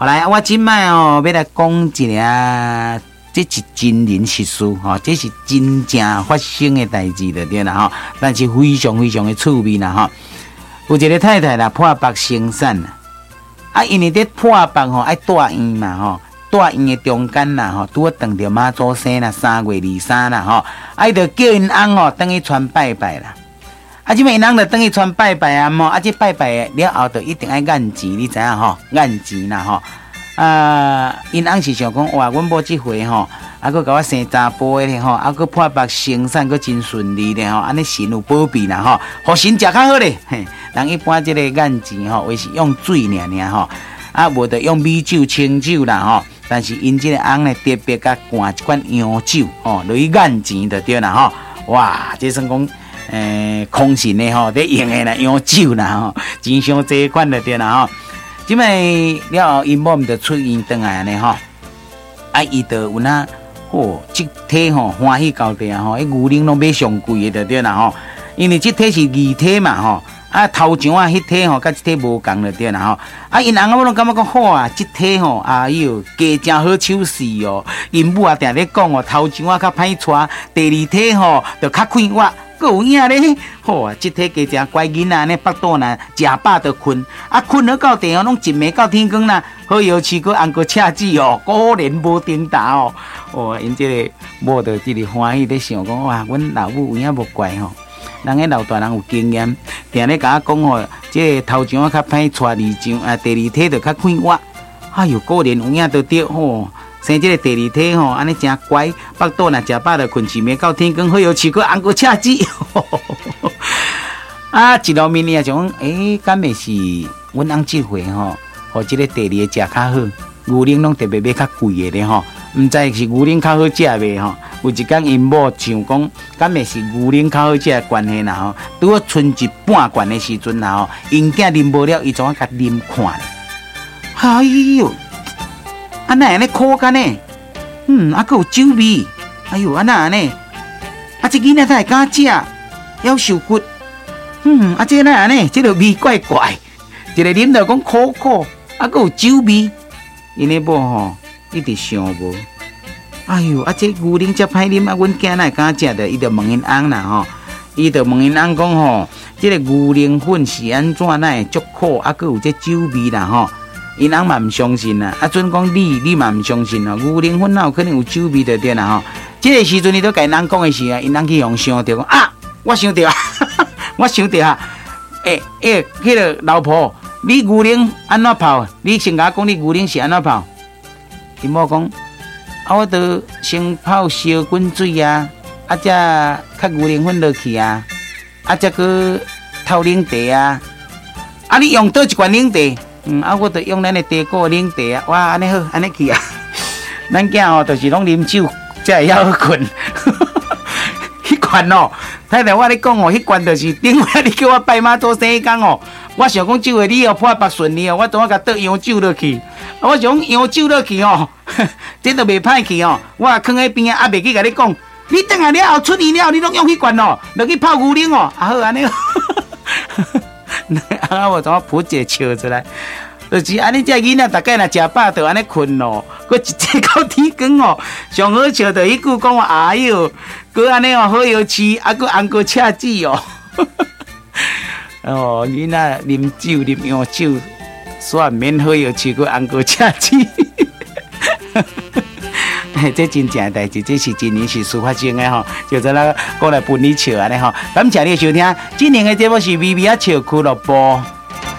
好来，我今摆要来讲一个，这是真人实事吼，这是真正发生的代志就对啦吼，但是非常非常的趣味啦吼。有一个太太啦破腹生产啦，因为伫破腹吼爱住院嘛吼。住院的中间啦吼，拄好碰到妈祖生啦，3月23啦吼，就叫因翁吼等去传拜拜啦。即摆因翁就等去传拜拜啊吼，即拜拜了后就一定爱眼钱，你知影吼？眼钱啦吼。因翁是想讲哇，阮某即回吼，佫甲我生查甫的咧吼，佫破腹生产佫真顺利咧吼，安尼神有保庇啦吼，互神食较好咧。嘿，人一般即个眼钱吼，为是用水尔吼，无得用米酒、清酒啦吼。但是因即个翁咧特别甲灌一罐洋酒吼，落去眼钱就对啦吼。哇，这算讲空神的吼，在用的啦洋酒啦吼，真伤这款就对啦吼。即摆了后，因某毋就出院转来安尼吼，伊就有那即体吼欢喜到底啊吼，牛奶拢买上贵的就对啦吼，因为即体是二体嘛吼。头上迄体吼，甲即体无共就对啦吼。因翁我拢感觉讲好啊，即体吼，哎哟，加真好手势哦。因母定咧讲哦，头上较歹带，第二体吼就较快活，佫有影咧。好啊，即体加真乖囡仔呢，腹肚呢食饱就困，困了到地哦，拢一暝到天光啦。好油翅佫红过赤子哦，果然无颠打哦。因即个某着即个欢喜咧想讲哇，阮老母有影无怪吼。人个老大人有经验，定咧甲我讲吼，即个头上较歹带二上，第二体就较快活。哎哟，果然有影都对吼，生即个第二体吼，安尼真乖，腹肚若食饱就困一暝到天光，好油翅佫红过赤子。一路面也讲，敢会是阮翁即回吼，互即个第二个食较好，牛奶拢特别买较贵的咧吼，毋知是牛奶较好食未吼？有一天因某想讲，敢会是牛奶较好食的关系啦吼，拄好剩一半罐的时阵啦吼，因囝啉无了，伊怎啊甲啉看咧？哎哟，哪安尼苦干呢？佫有酒味，哎哟，哪安尼？这囡仔才会敢食，要受骨。这哪安尼？这个味怪怪，一个啉着讲苦苦，佫有酒味，因咧某吼一直想无。哎哟，这牛奶遮歹啉，阮囝哪会敢食的？伊就问因翁啦吼，伊就问因翁讲吼，这个牛奶粉是安怎哪会足苦，佫有这酒味啦吼。因翁嘛毋相信啦，准讲你嘛毋相信哦，牛奶粉哪有可能有酒味的对啦吼。这个时阵伊都甲因翁讲的时啊，因翁去用想着讲我想着我想着迄个老婆，你牛奶安怎泡？你先甲我讲，你牛奶是安怎泡？因某讲。我都先泡烧滚水啊，才较牛奶粉落去啊，才去透冷茶啊。你用倒一罐冷茶？我就用咱的茶果冷茶啊。哇，安尼好，安尼去啊。咱囝吼，就是拢啉酒，才会晓困。迄罐哦，太太我咧讲哦，迄罐就是顶下你叫我拜妈祖生迄天哦。我想讲酒的你哦破腹顺利哦，我当我甲倒洋酒落去，我想洋酒落去哦，这都袂歹去哦。我放喺边啊，袂去甲你讲，你等下了后出院了，你拢用迄罐哦，落去泡牛奶哦，好安尼。我怎啊扑一个笑出来？就是安尼，这囡仔大概若食饱就安尼困咯，佮一直到天光哦，上好笑就迄句讲话，哎哟，佮安尼哦，好油翅，佮红过赤子哦。囡仔啉酒啉洋酒，煞免好药吃过红过赤子。这真正的代志，这是真年是事发生的吼，就在那过来陪你笑安尼吼。感谢你的收听，今年的节目是微微啊笑俱乐部。